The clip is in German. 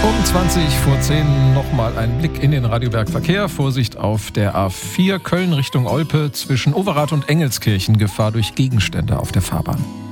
Um 20:10 nochmal ein Blick in den Radiobergverkehr. Vorsicht auf der A4 Köln Richtung Olpe zwischen Overath und Engelskirchen. Gefahr durch Gegenstände auf der Fahrbahn.